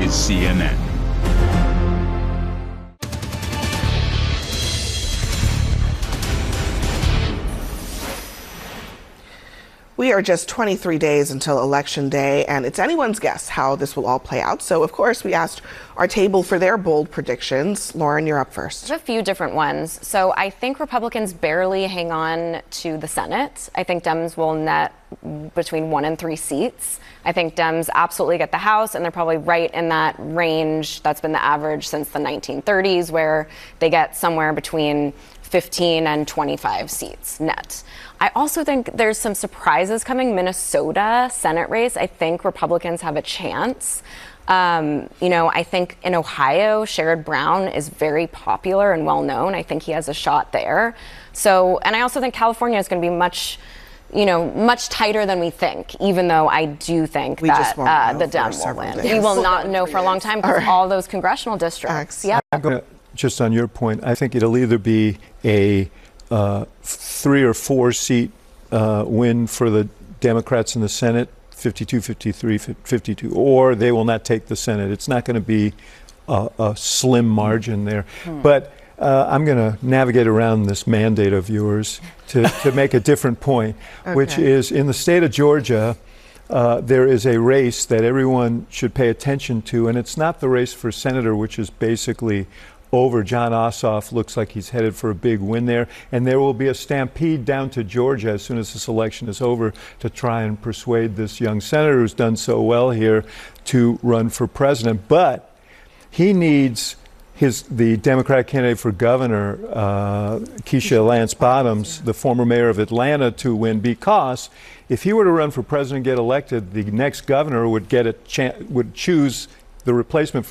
is CNN. We are just 23 days until Election Day, and it's anyone's guess how this will all play out. So, of course, we asked our table for their bold predictions. Lauren, you're up first. There's a few different ones. So I think Republicans barely hang on to the Senate. I think Dems will net between 1 and 3 seats. I think Dems absolutely get the House, and they're probably right in that range that's been the average since the 1930s, where they get somewhere between 15 and 25 seats net. I also think there's some surprises coming. Minnesota Senate race, I think Republicans have a chance. I think in Ohio, Sherrod Brown is very popular and well known. I think he has a shot there. So, and I also think California is going to be much tighter than we think, even though I do think that the Dem will win. We will not know for a long time because all those congressional districts. Yep. I'm going to, just on your point, I think it'll either be a 3 or 4 seat win for the Democrats in the Senate, 52, 53, 52, or they will not take the Senate. It's not going to be a slim margin there. But I'm going to navigate around this mandate of yours to make a different point, which is in the state of Georgia, there is a race that everyone should pay attention to, and it's not the race for senator, which is basically over. Jon Ossoff looks like he's headed for a big win there, and there will be a stampede down to Georgia as soon as this election is over to try and persuade this young senator who's done so well here to run for president. But he needs the Democratic candidate for governor, Keisha Lance Bottoms, the former mayor of Atlanta, to win, because if he were to run for president and get elected, the next governor would choose the replacement